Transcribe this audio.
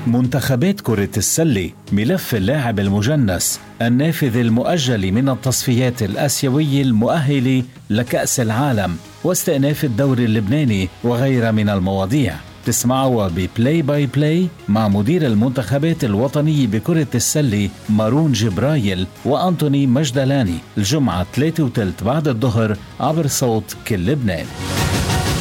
منتخبات كرة السلة، ملف اللاعب المجنس، النافذ المؤجل من التصفيات الآسيوية المؤهلة لكأس العالم، واستئناف الدوري اللبناني وغيرها من المواضيع. تسمعوا ببلاي باي بلاي مع مدير المنتخبات الوطنية بكرة السلة مارون جبرايل وأنتوني مجدلاني الجمعة 3:15 بعد الظهر عبر صوت كل لبنان.